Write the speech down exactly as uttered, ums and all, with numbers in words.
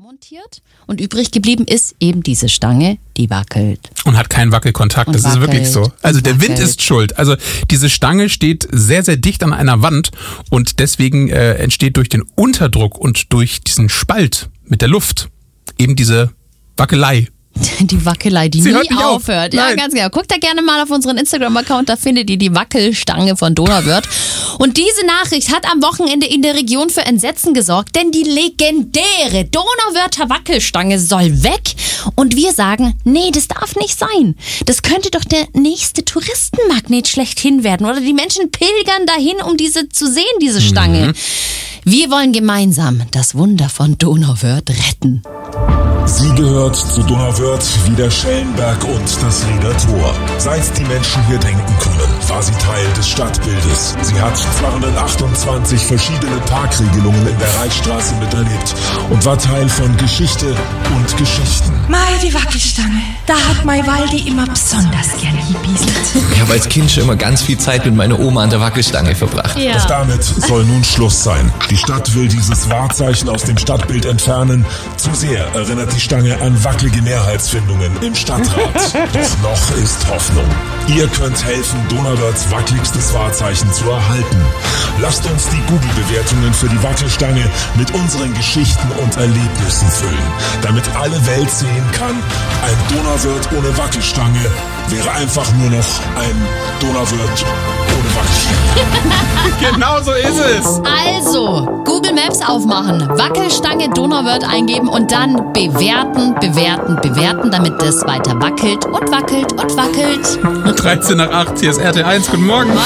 montiert und übrig geblieben ist eben diese Stange, die wackelt. Und hat keinen Wackelkontakt, das ist wirklich so. Also der Wind ist schuld. Also diese Stange steht sehr, sehr dicht an einer Wand und deswegen äh, entsteht durch den Unterdruck und durch diesen Spalt mit der Luft eben diese Wackelei. Die Wackelei, die Sie nie hört nicht aufhört. auf. Ja, Nein. ganz genau. Guckt da gerne mal auf unseren Instagram-Account, da findet ihr die Wackelstange von Donauwörth. Und diese Nachricht hat am Wochenende in der Region für Entsetzen gesorgt, denn die legendäre Donauwörther Wackelstange soll weg. Und wir sagen, nee, das darf nicht sein. Das könnte doch der nächste Touristenmagnet schlechthin werden. Oder die Menschen pilgern dahin, um diese zu sehen, diese Stange. Mhm. Wir wollen gemeinsam das Wunder von Donauwörth retten. Sie gehört zu Donauwörth wie der Schellenberg und das Rieder Tor. Seit die Menschen hier denken können, war sie Teil des Stadtbildes. Sie hat zweihundertachtundzwanzig verschiedene Parkregelungen in der Reichsstraße miterlebt und war Teil von Geschichte und Geschichten. Mei, die Wackelstange. Da hat Mei Waldi immer besonders gerne gebieselt. Ich habe als Kind schon immer ganz viel Zeit mit meiner Oma an der Wackelstange verbracht. Ja. Doch damit soll nun Schluss sein. Die Stadt will dieses Wahrzeichen aus dem Stadtbild entfernen. Zu sehr erinnert die Stange an wackelige Mehrheitsfindungen im Stadtrat. Doch noch ist Hoffnung. Ihr könnt helfen, Donauwörths wackeligstes Wahrzeichen zu erhalten. Lasst uns die Google-Bewertungen für die Wackelstange mit unseren Geschichten und Erlebnissen füllen, damit alle Welt sehen kann, ein Donauwörth ohne Wackelstange wäre einfach nur noch ein Donauwörth ohne Wackelstange. Genau so ist es. Also, Google Maps aufmachen, Wackelstange Donauwörth eingeben und dann bewerten, bewerten, bewerten, damit das weiter wackelt und wackelt und wackelt. dreizehn nach acht, hier ist R T eins, guten Morgen. Morgen.